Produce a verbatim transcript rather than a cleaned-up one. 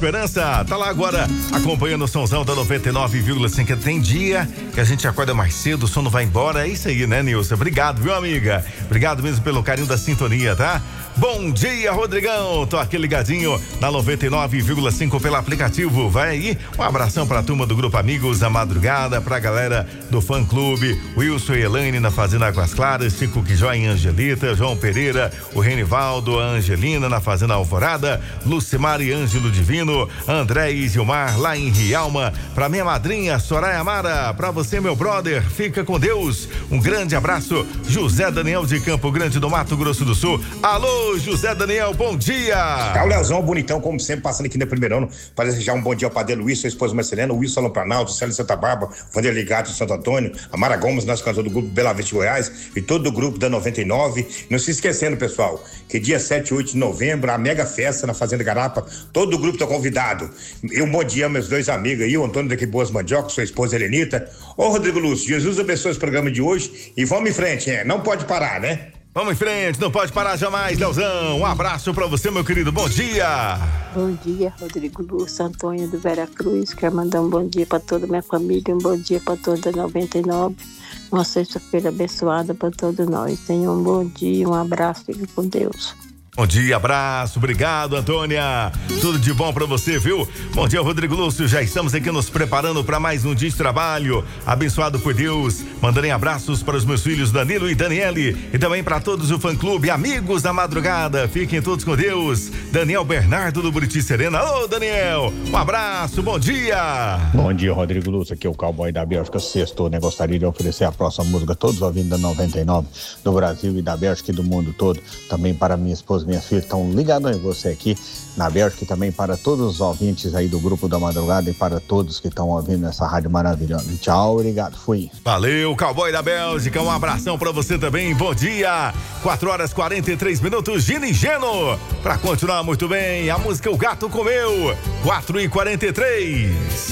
Esperança. Tá lá agora, acompanhando o somzão da noventa e nove vírgula cinco. Tem dia que a gente acorda mais cedo, o sono vai embora. É isso aí, né, Nilson? Obrigado, viu, amiga? Obrigado mesmo pelo carinho da sintonia, tá? Bom dia, Rodrigão. Tô aqui ligadinho na noventa e nove vírgula cinco pelo aplicativo. Vai aí, um abração pra turma do Grupo Amigos da Madrugada, pra galera do fã clube, Wilson e Elaine na Fazenda Águas Claras, Chico Quijó e Angelita, João Pereira, o Renivaldo, a Angelina na Fazenda Alvorada, Lucimar e Ângelo Divino, André e Gilmar lá em Rialma, pra minha madrinha Soraya Amara, pra você, meu brother, fica com Deus. Um grande abraço, José Daniel de Campo Grande do Mato Grosso do Sul. Alô, José Daniel, bom dia. Tá o Leozão, bonitão, como sempre, passando aqui no primeiro ano, para desejar um bom dia ao Padre Luiz, sua esposa Marcelena, o Wilson Planalto, o Célio Santa Bárbara, o Vander Ligato de Santo Antônio, a Mara Gomes, nosso cantor do grupo Bela Vista Goiás e todo o grupo da noventa e nove. Não se esquecendo, pessoal, que dia sete e oito de novembro, a mega festa na Fazenda Garapa, todo o grupo tá convidado. E um bom dia, meus dois amigos aí, o Antônio daqui Boas Mandioca, sua esposa Helenita. Ô, Rodrigo Lúcio, Jesus abençoe esse programa de hoje e vamos em frente, é, não pode parar, né? Vamos em frente, não pode parar jamais, Leozão. Um abraço pra você, meu querido, bom dia. Bom dia, Rodrigo Lúcio, Antônio do Vera Cruz. Quero mandar um bom dia pra toda a minha família, um bom dia pra toda a noventa e nove. Uma sexta-feira abençoada pra todos nós. Tenham um bom dia, um abraço, fique com Deus. Bom dia, abraço, obrigado, Antônia. Tudo de bom pra você, viu? Bom dia, Rodrigo Lúcio. Já estamos aqui nos preparando para mais um dia de trabalho. Abençoado por Deus. Mandarem abraços para os meus filhos Danilo e Daniele e também para todos o fã-clube, amigos da madrugada. Fiquem todos com Deus. Daniel Bernardo do Buriti Serena. Alô, Daniel. Um abraço, bom dia. Bom dia, Rodrigo Lúcio. Aqui é o Cowboy da Bélgica, sexto, né? Gostaria de oferecer a próxima música a todos os ouvintes da noventa e nove do Brasil e da Bélgica e do mundo todo. Também para minha esposa, minhas filhas estão ligados em você aqui na Bélgica e também para todos os ouvintes aí do Grupo da Madrugada e para todos que estão ouvindo essa rádio maravilhosa. Tchau, obrigado, fui. Valeu, Cowboy da Bélgica, um abração para você também, bom dia. quatro horas e quarenta e três minutos, Gino e Geno. Para continuar muito bem, a música O Gato Comeu, quatro e quarenta e três.